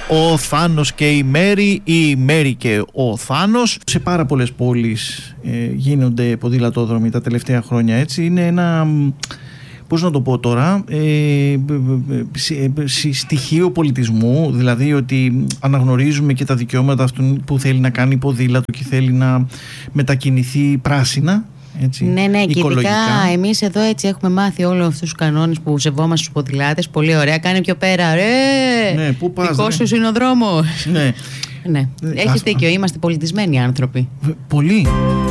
Ο Θάνος και η Μέρη, η Μέρη και ο Θάνος. Σε πάρα πολλές πόλεις γίνονται ποδηλατόδρομοι τα τελευταία χρόνια, έτσι. Είναι ένα, πώς να το πω τώρα, στοιχείο πολιτισμού, δηλαδή ότι αναγνωρίζουμε και τα δικαιώματα αυτού που θέλει να κάνει ποδήλατο και θέλει να μετακινηθεί πράσινα. Έτσι, ναι, και ειδικά εμείς εδώ έτσι έχουμε μάθει όλους αυτούς τους κανόνες που σεβόμαστε στους ποδηλάτες. Πολύ ωραία, κάνε πιο πέρα. Ναι, πού πας, δικός σου είναι ο δρόμος. Ναι. Ναι. Έχεις δίκιο, είμαστε πολιτισμένοι άνθρωποι. Πολύ.